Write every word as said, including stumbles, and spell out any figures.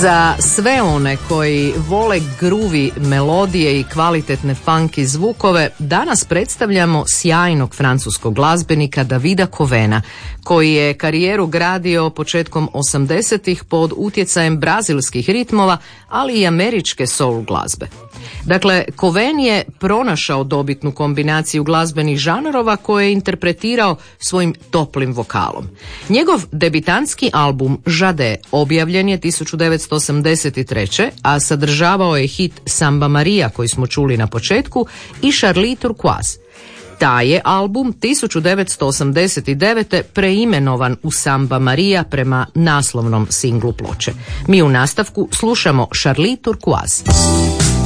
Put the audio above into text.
Za sve one koji vole gruvi melodije i kvalitetne funky zvukove, danas predstavljamo sjajnog francuskog glazbenika Davida Covena, koji je karijeru gradio početkom osamdesetih pod utjecajem brazilskih ritmova, ali i američke soul glazbe. Dakle, Coven je pronašao dobitnu kombinaciju glazbenih žanrova koje je interpretirao svojim toplim vokalom. Njegov debitantski album Jade objavljen je tisuću devetsto osamdeset treće. a sadržavao je hit Samba Maria koji smo čuli na početku i Charlie Turquoise. Taj je album tisuću devetsto osamdeset devete. preimenovan u Samba Maria prema naslovnom singlu ploče. Mi u nastavku slušamo Charlie Turquoise.